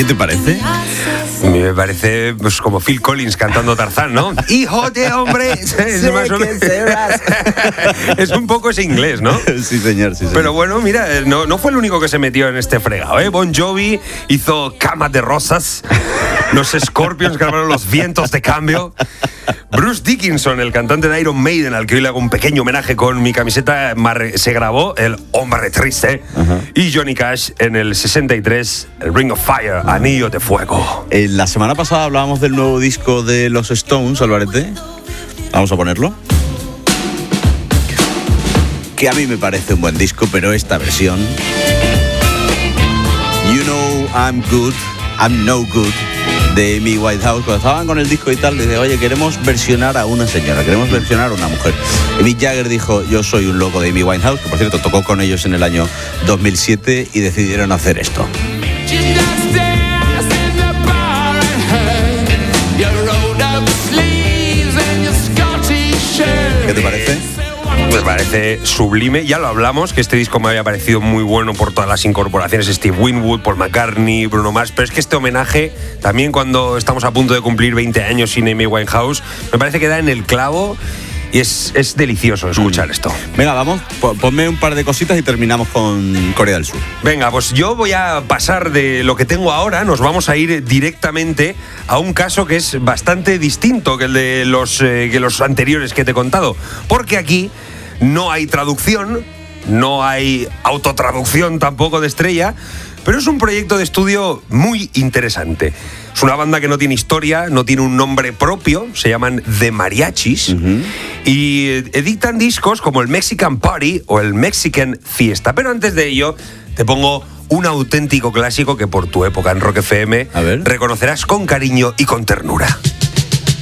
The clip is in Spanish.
¿Qué te parece? Me parece pues, como Phil Collins cantando Tarzán, ¿no? ¡Hijo de hombre! Es, más o menos... es un poco ese inglés, ¿no? Sí, señor, sí, señor. Pero bueno, mira, no fue el único que se metió en este fregado, ¿eh? Bon Jovi hizo Cama de Rosas, los Scorpions grabaron Los Vientos de Cambio, Bruce Dickinson, el cantante de Iron Maiden, al que hoy le hago un pequeño homenaje con mi camiseta, se grabó El Hombre Triste, y Johnny Cash en el 63, el Ring of Fire, Anillo de Fuego. La semana pasada hablábamos del nuevo disco de los Stones, Alvarete. Vamos a ponerlo. Que a mí me parece un buen disco, pero esta versión, You Know I'm Good, I'm No Good, de Amy Winehouse, cuando estaban con el disco y tal, dice, oye, queremos versionar a una señora, queremos versionar a una mujer. Y Mick Jagger dijo, yo soy un loco de Amy Winehouse, que por cierto tocó con ellos en el año 2007 y decidieron hacer esto. ¿Qué te parece? Me parece sublime, ya lo hablamos, que este disco me había parecido muy bueno por todas las incorporaciones, Steve Winwood, Paul McCartney, Bruno Mars, pero es que este homenaje, también cuando estamos a punto de cumplir 20 años sin Amy Winehouse, me parece que da en el clavo y es delicioso escuchar esto. Venga, vamos, ponme un par de cositas y terminamos con Corea del Sur. Venga, pues yo voy a pasar de lo que tengo ahora, nos vamos a ir directamente a un caso que es bastante distinto que el de los anteriores que te he contado, porque aquí no hay traducción, no hay autotraducción tampoco de Estrella, pero es un proyecto de estudio muy interesante. Es una banda que no tiene historia, no tiene un nombre propio, se llaman The Mariachis, y editan discos como el Mexican Party o el Mexican Fiesta. Pero antes de ello, te pongo un auténtico clásico que por tu época en Rock FM reconocerás con cariño y con ternura.